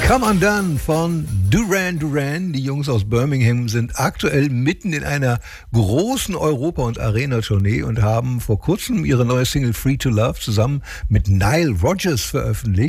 Come Undone von Duran Duran. Die Jungs aus Birmingham sind aktuell mitten in einer großen Europa- und Arena-Tournee und haben vor kurzem ihre neue Single Free to Love zusammen mit Nile Rodgers veröffentlicht.